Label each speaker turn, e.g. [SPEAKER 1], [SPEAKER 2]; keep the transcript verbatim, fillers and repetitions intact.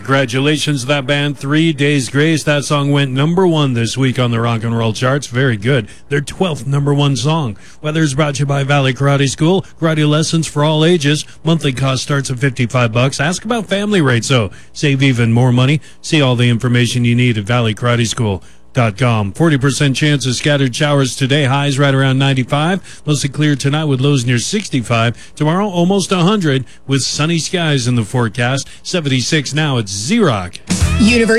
[SPEAKER 1] Congratulations to that band, Three Days Grace. That song went number one this week on the rock and roll charts. Very good. Their twelfth number one song. Weather is brought to you by Valley Karate School. Karate lessons for all ages. Monthly cost starts at fifty-five bucks. Ask about family rates, so save even more money. See all the information you need at valley karate school dot com. forty percent chance of scattered showers today. Highs right around ninety-five. Mostly clear tonight with lows near sixty-five. Tomorrow, almost one hundred with sunny skies in the forecast. seventy-six now at Z-Rock.
[SPEAKER 2] University